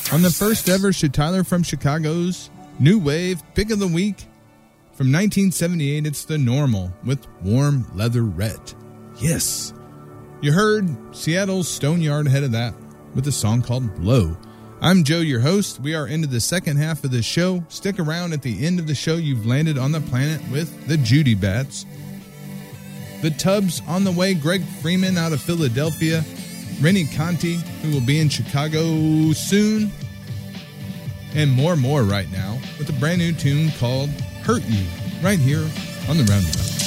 On the first ever Tyler from Chicago's New Wave Pick of the Week from 1978, it's The Normal with Warm Leatherette. Yes. You heard Seattle's Stoneyard ahead of that with a song called Blow. I'm Joe, your host. We are into the second half of the show. Stick around. At the end of the show, you've landed on the planet with the Judy Bats. The Tubs on the way. Greg Freeman out of Philadelphia. Rennie Conti, who will be in Chicago soon. And more right now with a brand new tune called Hurt You right here on the Roundabout.